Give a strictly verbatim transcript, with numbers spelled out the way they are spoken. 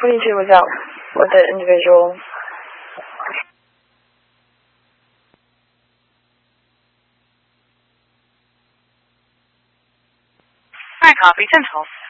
twenty-two was out with the individual. I copy. Central.